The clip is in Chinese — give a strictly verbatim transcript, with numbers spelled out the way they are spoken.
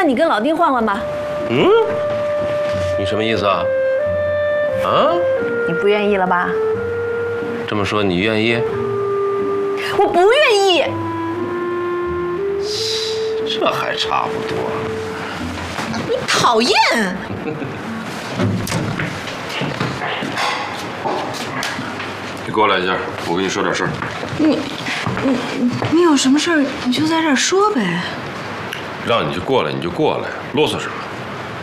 你跟老丁换换吧。 嗯？你什么意思啊？啊？ 你不愿意了吧？ 这么说你愿意？ 我不愿意。 这还差不多。 你讨厌。 你过来一下，我跟你说点事儿。 你你你有什么事儿你就在这儿说呗。 让你就过来，你就过来，啰嗦什么？